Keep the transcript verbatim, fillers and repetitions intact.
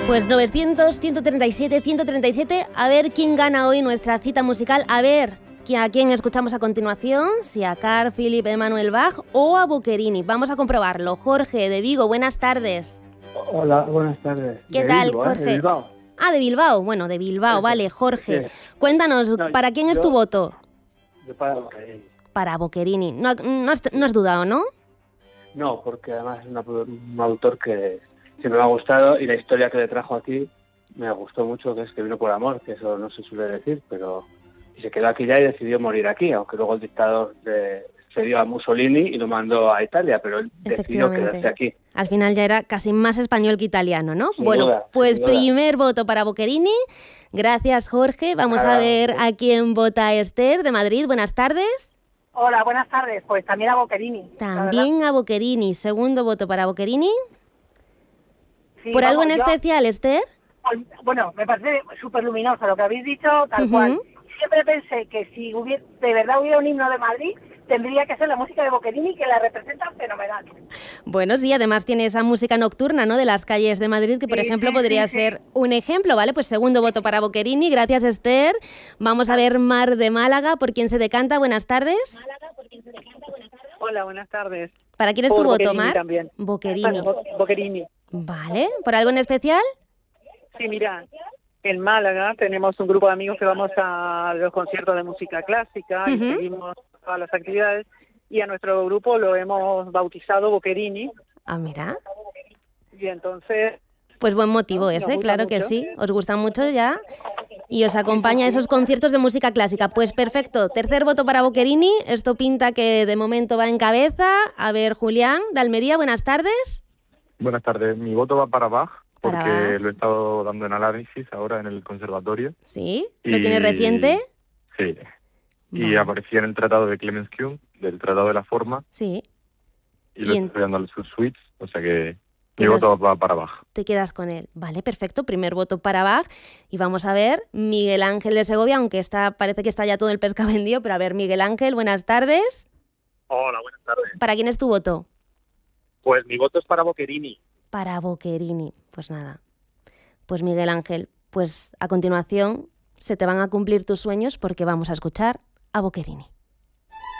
Pues novecientos, ciento treinta y siete, ciento treinta y siete. A ver quién gana hoy nuestra cita musical. A ver a quién escuchamos a continuación. Si a Carl Philipp Emanuel Bach o a Boccherini. Vamos a comprobarlo. Jorge de Vigo, buenas tardes. Hola, buenas tardes. ¿Qué de tal, Bilbo, Jorge? ¿eh? De Bilbao. Ah, de Bilbao. Bueno, de Bilbao, Sí, vale. Jorge, sí. cuéntanos, No, ¿para quién es yo- tu voto? De para Boccherini. Para Boccherini. No, no, has, no has dudado, ¿no? No, porque además es una- un autor que siempre me ha gustado y la historia que le trajo aquí me gustó mucho, que es que vino por amor, que eso no se suele decir, pero y se quedó aquí ya y decidió morir aquí, aunque luego el dictador le cedió a Mussolini y lo mandó a Italia, pero él decidió Efectivamente. quedarse aquí. Al final ya era casi más español que italiano, ¿no? Sin bueno, duda, pues sin duda. primer voto para Boccherini. Gracias, Jorge. Vamos Nada. a ver a quién vota Esther de Madrid. Buenas tardes. Hola, buenas tardes. Pues también a Boccherini. la También a Boccherini. Segundo voto para Boccherini. verdad. Sí, ¿Por algo en vamos, yo- especial, Esther? pues, bueno, me parece súper luminoso lo que habéis dicho, tal Ujú. cual. Siempre pensé que si hubiera, de verdad hubiera un himno de Madrid, tendría que ser la música de Boccherini, que la representa fenomenal. Bueno, sí, además tiene esa música nocturna, ¿no? De las calles de Madrid, que por Sí, ejemplo sí, podría sí, sí. ser un ejemplo, ¿vale? Pues segundo voto para Boccherini. Gracias, Esther. Vamos a ver Mar de Málaga, por quién se decanta. Buenas tardes. Hola, buenas tardes. ¿Para quién es tu Por voto, Boccherini Mar? también. Boccherini. Bo- Boccherini. Vale. ¿Por algo en especial? Sí, mira, en Málaga tenemos un grupo de amigos que vamos a los conciertos de música clásica y Ujú. seguimos todas las actividades y a nuestro grupo lo hemos bautizado Boccherini Ah, mira. y entonces Pues buen motivo Nos ese, gusta claro que mucho. sí. Os gusta mucho ya. Y os acompaña a esos conciertos de música clásica. Pues perfecto. Tercer voto para Boccherini. Esto pinta que de momento va en cabeza. A ver, Julián, de Almería, buenas tardes. Buenas tardes. Mi voto va para Bach, porque Para Bach. lo he estado dando en análisis ahora en el conservatorio. ¿Sí? ¿Lo Y- tiene reciente? Sí. Y Vale. aparecía en el tratado de Clemens Kuhn, del tratado de la forma, Sí. y lo Y en- estoy dando al sus suites, o sea que mi Tienes- voto va para Bach. Te quedas con él. Vale, perfecto. Primer voto para Bach. Y vamos a ver Miguel Ángel de Segovia, aunque está, parece que está ya todo el pescado vendido, pero a ver, Miguel Ángel, buenas tardes. Hola, buenas tardes. ¿Para quién es tu voto? Pues mi voto es para Boccherini. Para Boccherini. Pues nada. Pues Miguel Ángel, pues a continuación se te van a cumplir tus sueños porque vamos a escuchar a Boccherini.